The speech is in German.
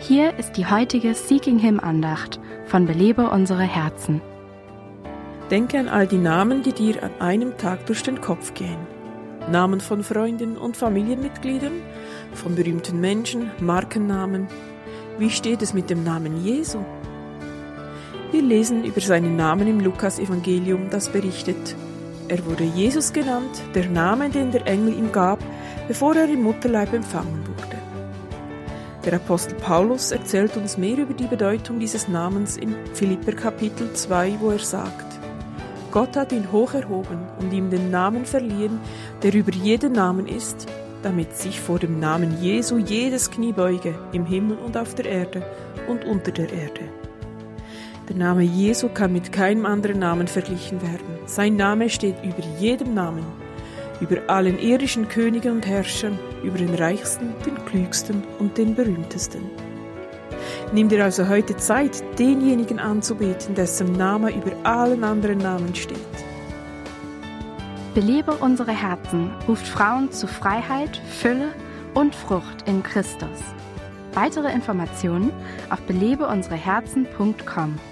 Hier ist die heutige Seeking Him Andacht von Belebe unsere Herzen. Denke an all die Namen, die dir an einem Tag durch den Kopf gehen. Namen von Freunden und Familienmitgliedern, von berühmten Menschen, Markennamen. Wie steht es mit dem Namen Jesu? Wir lesen über seinen Namen im Lukas-Evangelium, das berichtet: Er wurde Jesus genannt, der Name, den der Engel ihm gab, bevor er im Mutterleib empfangen wurde. Der Apostel Paulus erzählt uns mehr über die Bedeutung dieses Namens in Philipper Kapitel 2, wo er sagt: Gott hat ihn hoch erhoben und ihm den Namen verliehen, der über jeden Namen ist, damit sich vor dem Namen Jesu jedes Knie beuge, im Himmel und auf der Erde und unter der Erde. Der Name Jesu kann mit keinem anderen Namen verglichen werden. Sein Name steht über jedem Namen, über allen irdischen Königen und Herrschern, über den Reichsten, den Klügsten und den Berühmtesten. Nimm dir also heute Zeit, denjenigen anzubeten, dessen Name über allen anderen Namen steht. Belebe unsere Herzen ruft Frauen zu Freiheit, Fülle und Frucht in Christus. Weitere Informationen auf belebeunsereherzen.com.